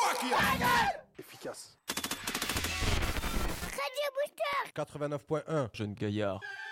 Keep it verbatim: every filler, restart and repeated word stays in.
Efficace. Radio Booster quatre-vingt-neuf point un. Jeune gaillard.